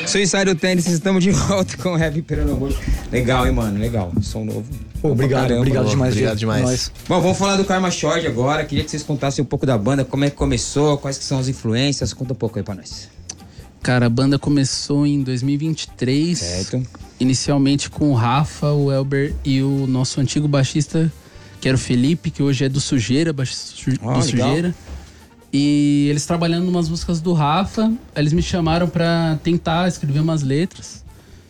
Suicide Tênis, estamos de volta com o Rap Pernambuco. Legal, hein, mano? Legal. Som novo. Pô, obrigado demais. Obrigado demais. Bom, vamos falar do Karma Short agora. Queria que vocês contassem um pouco da banda, como é que começou, quais que são as influências. Conta um pouco aí pra nós. Cara, a banda começou em 2023. Certo. Inicialmente com o Rafa, o Elber e o nosso antigo baixista, que era o Felipe, que hoje é do Sujeira, baixista do Sujeira. E eles trabalhando em umas músicas do Rafa, eles me chamaram pra tentar escrever umas letras.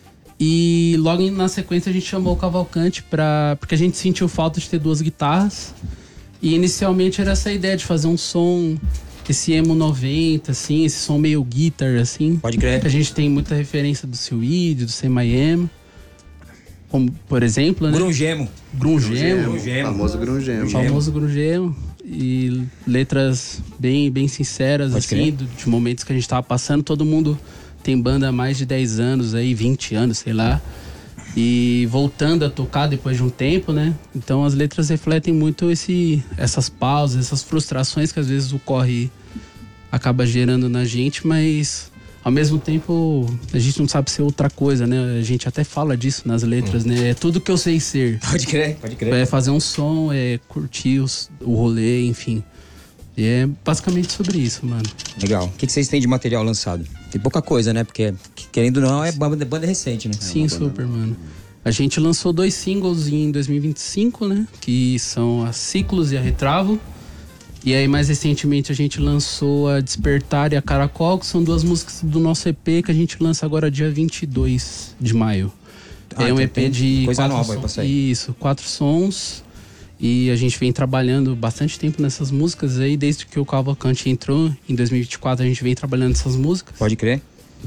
E logo na sequência a gente chamou o Cavalcante porque a gente sentiu falta de ter duas guitarras. E inicialmente era essa ideia de fazer um som, esse emo 90, assim, esse som meio guitar, assim. Pode crer. A gente tem muita referência do Seaweed, do Say My Am. Como, por exemplo, né? Grungemo. Famoso Grungemo. Famoso Grungemo. E letras bem sinceras, Pode assim, de momentos que a gente tava passando. Todo mundo tem banda há mais de 10 anos aí, 20 anos, sei lá. E voltando a tocar depois de um tempo, né? Então as letras refletem muito essas pausas, essas frustrações que às vezes o corre acaba gerando na gente, mas ao mesmo tempo a gente não sabe ser outra coisa, né? A gente até fala disso nas letras, né? É tudo que eu sei ser. Pode crer. É fazer um som, é curtir o rolê, enfim. E é basicamente sobre isso, mano. Legal. O que vocês têm de material lançado? Tem pouca coisa, né? Porque, querendo ou não, é banda recente, né? Sim, super, mano. A gente lançou 2 singles em 2025, né? Que são a Ciclos e a Retravo. E aí, mais recentemente, a gente lançou a Despertar e a Caracol, que são 2 músicas do nosso EP que a gente lança agora dia 22 de maio. É um EP de coisa nova aí pra sair. Isso, 4 sons. E a gente vem trabalhando bastante tempo nessas músicas aí, desde que o Cavalcante entrou em 2024, a gente vem trabalhando nessas músicas. Pode crer.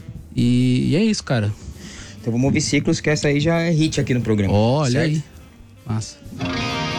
E é isso, cara. Então vamos ouvir Ciclos, que essa aí já é hit aqui no programa. Olha certo? aí. Massa.